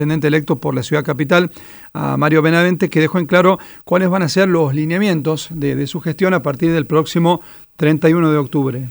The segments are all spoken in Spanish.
intendente electo por la ciudad capital, a Mario Benavente, que dejó en claro cuáles van a ser los lineamientos de su gestión a partir del próximo 31 de octubre.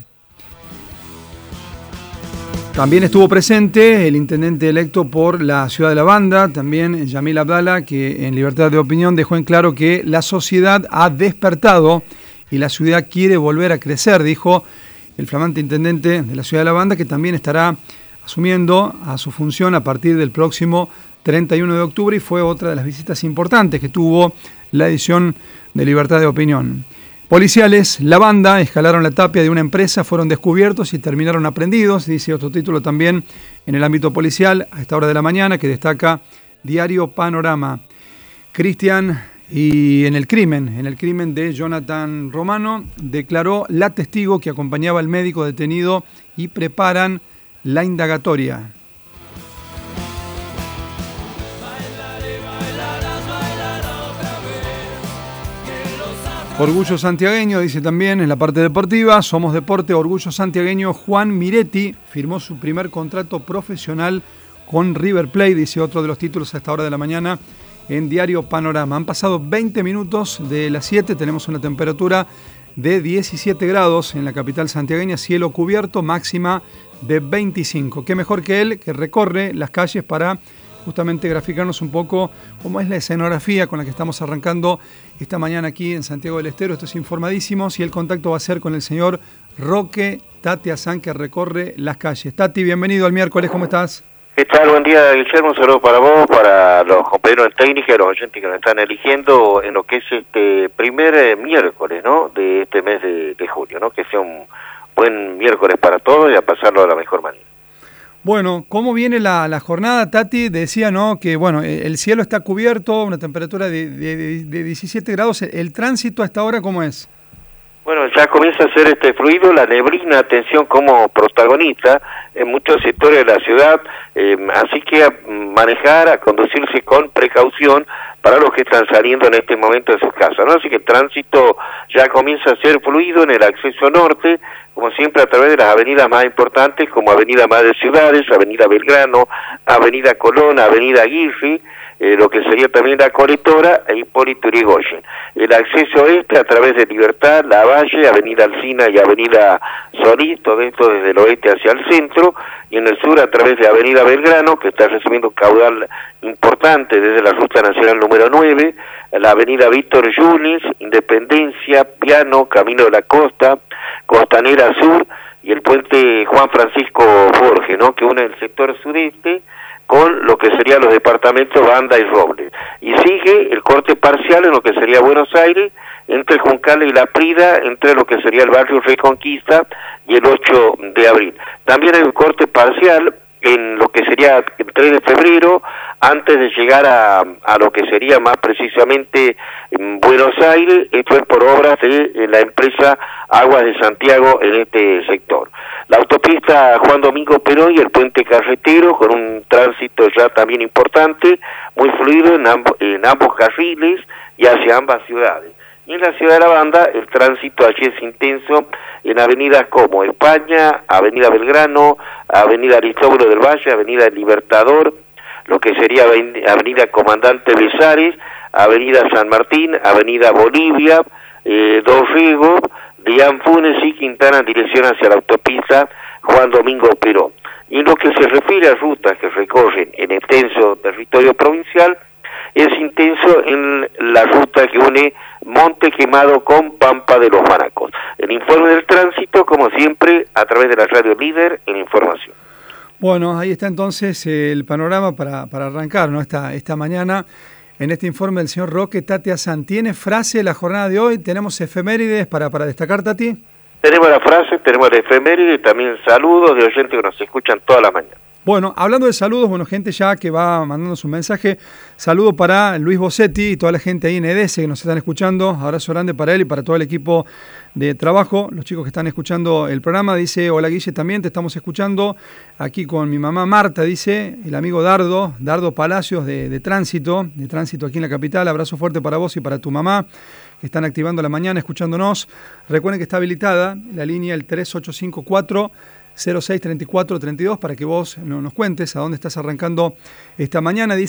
También estuvo presente el intendente electo por la ciudad de La Banda, también Yamil Abdala, que en libertad de opinión dejó en claro que la sociedad ha despertado y la ciudad quiere volver a crecer, dijo el flamante intendente de la ciudad de La Banda, que también estará asumiendo a su función a partir del próximo 31 de octubre y fue otra de las visitas importantes que tuvo la edición de Libertad de Opinión. Policiales, La Banda, escalaron la tapia de una empresa, fueron descubiertos y terminaron aprendidos, dice otro título también en el ámbito policial, a esta hora de la mañana, que destaca Diario Panorama. Cristian, y en el crimen de Jonathan Romano, declaró la testigo que acompañaba al médico detenido y preparan la indagatoria. Orgullo santiagueño, dice también en la parte deportiva, Somos Deporte, Orgullo santiagueño, Juan Miretti firmó su primer contrato profesional con River Plate, dice otro de los títulos a esta hora de la mañana en Diario Panorama. Han pasado 20 minutos de las 7, tenemos una temperatura de 17 grados en la capital santiagueña, cielo cubierto, máxima de 25. Qué mejor que él, que recorre las calles para justamente graficarnos un poco cómo es la escenografía con la que estamos arrancando esta mañana aquí en Santiago del Estero. Esto es Informadísimos y el contacto va a ser con el señor Roque Tati Azán, que recorre las calles. Tati, bienvenido al miércoles, ¿cómo estás? ¿Qué tal? Buen día, Guillermo. Un saludo para vos, para los compañeros de técnica y los oyentes que nos están eligiendo en lo que es este primer miércoles, ¿no?, de este mes de julio, ¿no? Que sea un buen miércoles para todos y a pasarlo de la mejor manera. Bueno, ¿cómo viene la jornada, Tati? Decía, ¿no?, que bueno, el cielo está cubierto, una temperatura de 17 grados. ¿El tránsito a esta hora cómo es? Bueno, ya comienza a ser fluido, la neblina, atención, como protagonista en muchos sectores de la ciudad, así que a manejar, a conducirse con precaución para los que están saliendo en este momento de sus casas, ¿no? Así que el tránsito ya comienza a ser fluido en el acceso norte, como siempre a través de las avenidas más importantes, como Avenida Madre Ciudades, Avenida Belgrano, Avenida Colón, Avenida Aguirre, lo que sería también la Coletora e Hipólito Yrigoyen. El acceso a través de Libertad, Lavalle, Avenida Alsina y Avenida Solís, todo esto desde el oeste hacia el centro, y en el sur a través de Avenida Belgrano, que está recibiendo un caudal importante desde la Ruta Nacional número 9, la Avenida Víctor Yunes, Independencia, Piano, Camino de la Costa, Costanera Sur y el puente Juan Francisco Borges, ¿no?, que une el sector sudeste con lo que serían los departamentos Banda y Robles. Y sigue el corte parcial en lo que sería Buenos Aires, entre el Juncal y La Prida, entre lo que sería el barrio Reconquista y el 8 de abril. También hay un corte parcial en lo que sería el 3 de febrero, antes de llegar a lo que sería más precisamente en Buenos Aires. Esto es por obras de la empresa Aguas de Santiago en este sector. La autopista Juan Domingo Perón y el puente carretero, con un tránsito ya también importante, muy fluido en ambos carriles y hacia ambas ciudades. Y en la ciudad de La Banda, el tránsito allí es intenso en avenidas como España, Avenida Belgrano, Avenida Aristóbulo del Valle, Avenida Libertador, lo que sería Avenida Comandante Besares, Avenida San Martín, Avenida Bolivia, Dorrego, Dian Funes y Quintana en dirección hacia la autopista Juan Domingo Perón. Y en lo que se refiere a rutas que recorren en extenso territorio provincial, es intenso en la ruta que une Monte Quemado con Pampa de los Manacos. El informe del tránsito, como siempre, a través de la radio líder en información. Bueno, ahí está entonces el panorama para arrancar, ¿no?, esta mañana en este informe del señor Roque Tati Azán. ¿Tiene frase la jornada de hoy? ¿Tenemos efemérides para destacar, Tati? Tenemos la frase, tenemos la efeméride y también saludos de oyentes que nos escuchan toda la mañana. Bueno, hablando de saludos, bueno, gente ya que va mandando su mensaje, saludo para Luis Bossetti y toda la gente ahí en EDS que nos están escuchando, abrazo grande para él y para todo el equipo de trabajo, los chicos que están escuchando el programa. Dice, hola Guille, también te estamos escuchando, aquí con mi mamá Marta, dice, el amigo Dardo Palacios de tránsito aquí en la capital, abrazo fuerte para vos y para tu mamá, que están activando la mañana, escuchándonos. Recuerden que está habilitada la línea el 3854 06 34 32 para que vos nos cuentes a dónde estás arrancando esta mañana.